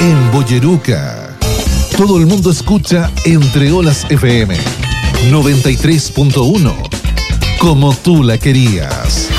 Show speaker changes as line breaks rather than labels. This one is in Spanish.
en Boyeruca. Todo el mundo escucha Entre Olas FM 93.1, como tú la querías.